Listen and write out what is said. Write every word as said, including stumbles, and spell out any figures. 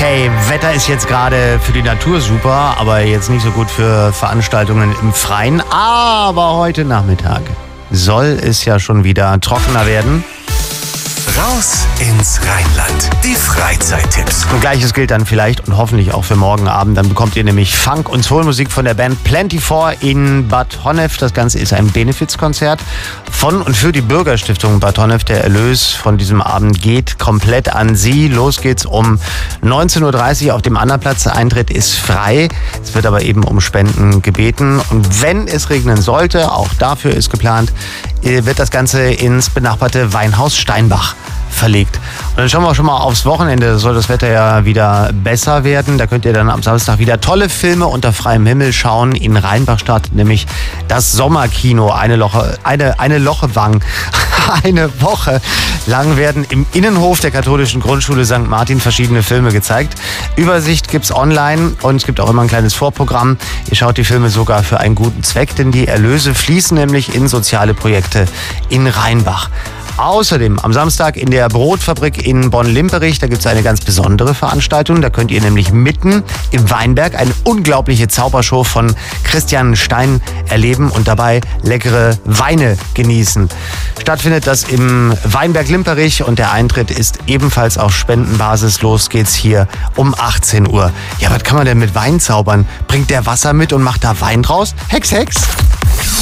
Okay, Wetter ist jetzt gerade für die Natur super, aber jetzt nicht so gut für Veranstaltungen im Freien. Aber heute Nachmittag soll es ja schon wieder trockener werden. Raus ins Rheinland. Die Freizeittipps. Und Gleiches gilt dann vielleicht und hoffentlich auch für morgen Abend. Dann bekommt ihr nämlich Funk- und Soulmusik von der Band Plenty-Four in Bad Honnef. Das Ganze ist ein Benefizkonzert von und für die Bürgerstiftung Bad Honnef. Der Erlös von diesem Abend geht komplett an Sie. Los geht's um neunzehn Uhr dreißig auf dem Annaplatz. Der Eintritt ist frei. Es wird aber eben um Spenden gebeten. Und wenn es regnen sollte, auch dafür ist geplant, wird das Ganze ins benachbarte Weinhaus Steinbach verlegt. Und dann schauen wir schon mal aufs Wochenende. Da soll das Wetter ja wieder besser werden. Da könnt ihr dann am Samstag wieder tolle Filme unter freiem Himmel schauen. In Rheinbach startet nämlich das Sommerkino. Eine Loche, eine, eine Lochewang. Eine Woche lang werden im Innenhof der katholischen Grundschule Sankt Martin verschiedene Filme gezeigt. Übersicht gibt's online und es gibt auch immer ein kleines Vorprogramm. Ihr schaut die Filme sogar für einen guten Zweck, denn die Erlöse fließen nämlich in soziale Projekte in Rheinbach. Außerdem am Samstag in der Brotfabrik in Bonn-Limperich, da gibt es eine ganz besondere Veranstaltung. Da könnt ihr nämlich mitten im Weinberg eine unglaubliche Zaubershow von Christian Stein erleben und dabei leckere Weine genießen. Stattfindet das im Weinberg Limperich und der Eintritt ist ebenfalls auf Spendenbasis. Los geht's hier um achtzehn Uhr. Ja, was kann man denn mit Wein zaubern? Bringt der Wasser mit und macht da Wein draus? Hex, Hex!